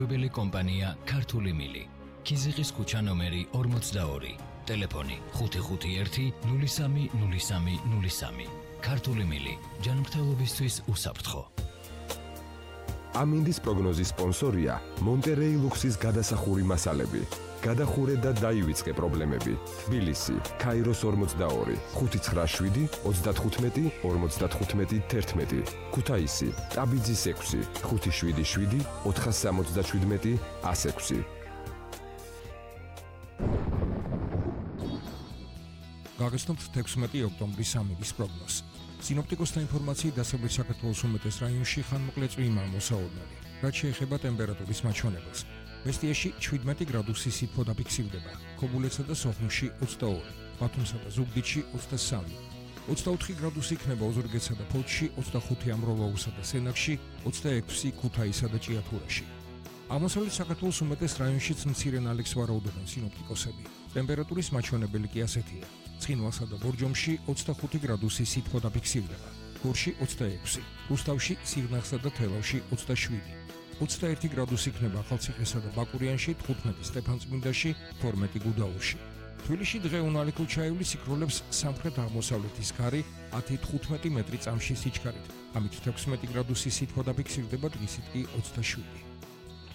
მებელი კომპანია ქართული მილი. ქიზიყის ქუჩა ნომერი 42. ტელეფონი 551 030303. ქართული მილი. ჯანმრთელობისთვის უსაფრთხო. ამინდის პროგნოზის სპონსორია მონტერეი ლუქსის გადასახური მასალები. გადახურე და დაივიწყე პრობლემები. თბილისი, ქაიროს 42, 597 35 55 11. ქუთაისი, ტაბიძის 6, 577 477 106. გაგესტუმთ 16 ოქტომბრის ამინდის პროგნოზს. სინოპტიკოსთა ინფორმაციით დასავლეთ საქართველოს უმეტეს რაიონში ხანმოკლე წვიმა მოსაოდნელი. რაც შეეხება ტემპერატურის მაჩვენებელს. მესტიაში 17 გრადუსი სითბო დაფიქსირდება, ქობულეთსა და სოხუმში 22, ბათუმსა და ზუგდიდში 23, 24 გრადუსი იქნება ოზურგეთსა და ფოთში, 25 ამროლაურსა და სენაკში, 26 ქუთაისსა და ჭიათურაში. აღმოსავლეთ საქართველოს უმეტეს რაიონშიც მცირე ნალექს ვარაუდობენ სინოპტიკოსები. ტემპერატურის მაჩვენებელი კი ასეთია: ცხინვალსა და ბორჯომში 25 გრადუსი სითბო დაფიქსირდება, გორში 26, რუსთავში, სიღნაღსა და თელავში 27. 21 გრადუსი იქნება ახალციხესა და ბაკურიანში, 15 სტეფანწმინდაში, 12 გუდაურში. თბილისში დღე უნალექილ ჩაივლის იქროლებს სამხრეთ-აღმოსავლეთის ქარი 10-15 მეტრი წამში სიჩქარით. ამით 16 გრადუსი სითბო დაფიქსირდება, დღისით კი 27.